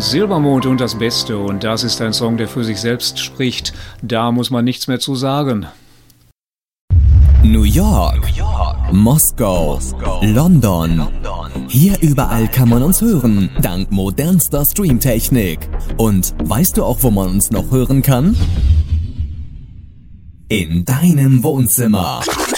Silbermond und das Beste, und das ist ein Song, der für sich selbst spricht. Da muss man nichts mehr zu sagen. New York, Moskau, London. Hier überall kann man uns hören, dank modernster Streamtechnik. Und weißt du auch, wo man uns noch hören kann? In deinem Wohnzimmer.